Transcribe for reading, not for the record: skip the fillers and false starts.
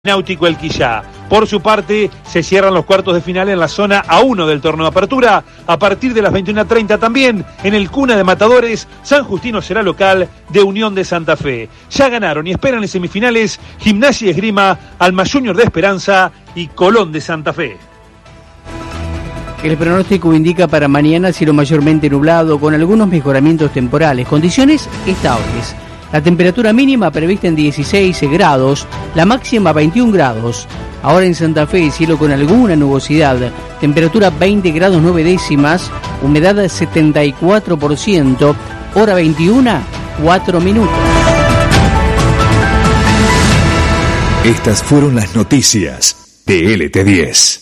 Náutico El Quillá. Por su parte, se cierran los cuartos de final en la zona A1 del torneo de apertura. A partir de las 21:30 también, en el Cuna de Matadores, San Justino será local de Unión de Santa Fe. Ya ganaron y esperan en semifinales Gimnasia y Esgrima, Alma Junior de Esperanza y Colón de Santa Fe. El pronóstico indica para mañana cielo mayormente nublado con algunos mejoramientos temporales, condiciones estables. La temperatura mínima prevista en 16 grados, la máxima 21 grados. Ahora en Santa Fe, cielo con alguna nubosidad, temperatura 20 grados 9 décimas, humedad 74%, hora 21, 4 minutos. Estas fueron las noticias de LT10.